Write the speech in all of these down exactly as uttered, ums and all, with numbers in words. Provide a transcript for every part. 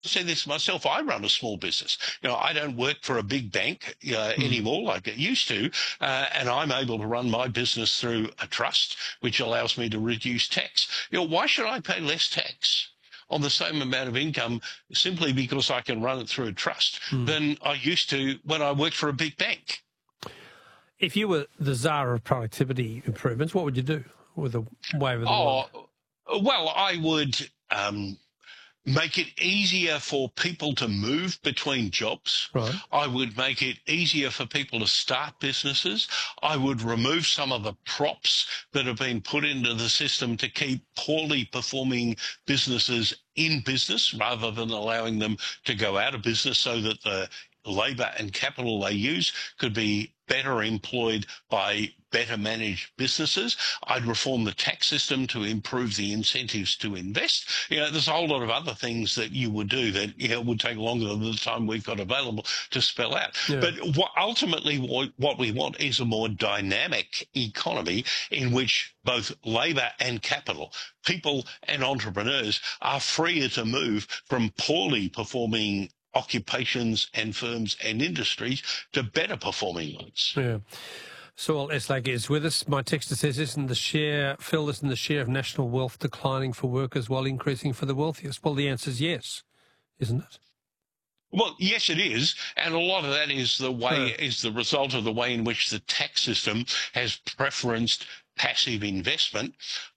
say this myself. I run a small business. You know, I don't work for a big bank uh, Mm. anymore like I used to, uh, and I'm able to run my business through a trust, which allows me to reduce tax. You know, why should I pay less tax on the same amount of income simply because I can run it through a trust Mm. than I used to when I worked for a big bank? If you were the czar of productivity improvements, what would you do with a wave of the wand? Oh, well, I would. Um, make it easier for people to move between jobs. Right. I would make it easier for people to start businesses. I would remove some of the props that have been put into the system to keep poorly performing businesses in business rather than allowing them to go out of business, so that the labour and capital they use could be better employed by better managed businesses. I'd reform the tax system to improve the incentives to invest. You know, there's a whole lot of other things that you would do that, you know, would take longer than the time we've got available to spell out. Yeah. But what, ultimately, what, what we want is a more dynamic economy in which both labour and capital, people and entrepreneurs, are freer to move from poorly performing occupations and firms and industries to better performing ones. Yeah. Saul Eslake is with us. My texter says, isn't the share, Phil, isn't the share of national wealth declining for workers while increasing for the wealthiest? Well, the answer is yes, isn't it? Well, yes, it is, and a lot of that is the way Yeah. is the result of the way in which the tax system has preferenced passive investment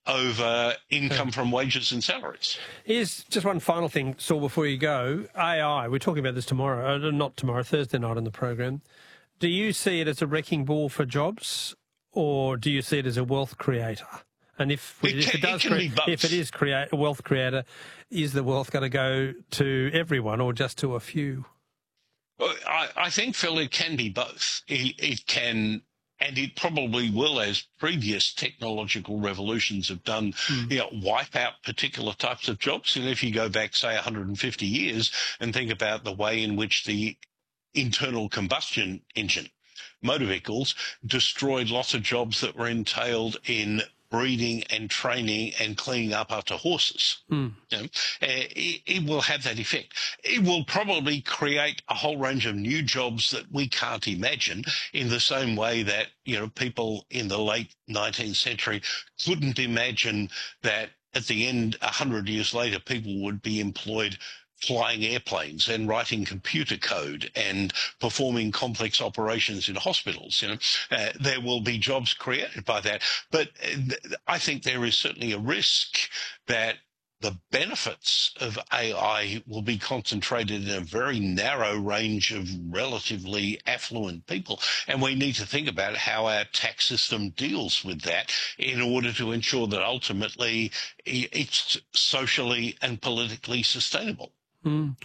over income Yeah. from wages and salaries. Here's just one final thing, Saul, before you go. A I, we're talking about this tomorrow, uh, not tomorrow, Thursday night on the program. Do you see it as a wrecking ball for jobs, or do you see it as a wealth creator? And if, we, It if can- it does, it can be crea- both. if it is create a wealth creator, is the wealth going to go to everyone or just to a few? Well, I, I think, Phil, it can be both. It, it can, and it probably will, as previous technological revolutions have done, Mm. you know, wipe out particular types of jobs. And if you go back, say, one hundred fifty years and think about the way in which the internal combustion engine motor vehicles destroyed lots of jobs that were entailed in breeding and training and cleaning up after horses. Mm. You know, uh, it, it will have that effect. It will probably create a whole range of new jobs that we can't imagine, in the same way that, you know, people in the late nineteenth century couldn't imagine that at the end, a hundred years later, people would be employed flying airplanes and writing computer code and performing complex operations in hospitals. You know, uh, there will be jobs created by that. But uh, I think there is certainly a risk that the benefits of A I will be concentrated in a very narrow range of relatively affluent people. And we need to think about how our tax system deals with that in order to ensure that ultimately it's socially and politically sustainable. Mm.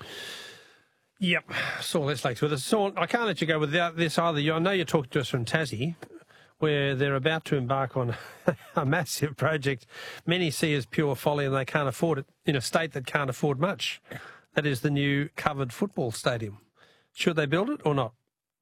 Yep. Saul Eslake's with us. Saul, I can't let you go without this either. I know you're talking to us from Tassie, where they're about to embark on a massive project many see as pure folly and they can't afford it, in a state that can't afford much. That is the new covered football stadium. Should they build it or not?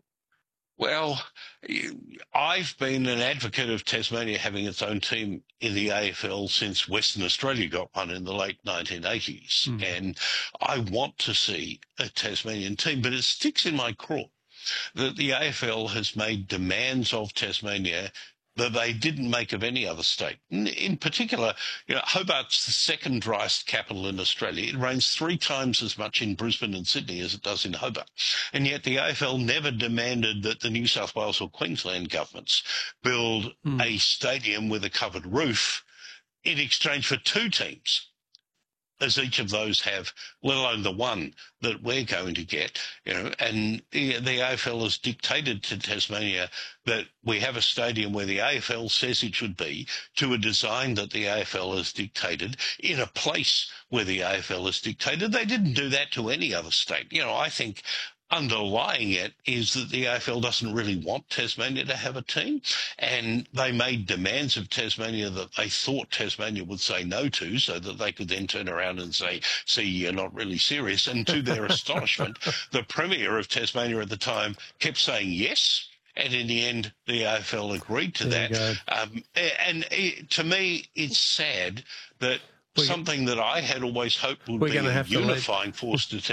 Well, I've been an advocate of Tasmania having its own team in the A F L since Western Australia got one in the late nineteen eighties. Mm. And I want to see a Tasmanian team, but it sticks in my craw that the A F L has made demands of Tasmania that they didn't make of any other state. In, in particular, you know, Hobart's the second driest capital in Australia. It rains three times as much in Brisbane and Sydney as it does in Hobart. And yet the A F L never demanded that the New South Wales or Queensland governments build mm. a stadium with a covered roof in exchange for two teams, as each of those have, let alone the one that we're going to get. You know, and the, the A F L has dictated to Tasmania that we have a stadium where the A F L says it should be, to a design that the A F L has dictated, in a place where the A F L has dictated. They didn't do that to any other state. You know, I think underlying it is that the A F L doesn't really want Tasmania to have a team, and they made demands of Tasmania that they thought Tasmania would say no to, so that they could then turn around and say, see, you're not really serious. And to their astonishment, the Premier of Tasmania at the time kept saying yes, and in the end, the A F L agreed to there that. Um, and it, to me, it's sad that we're, something that I had always hoped would be a unifying force to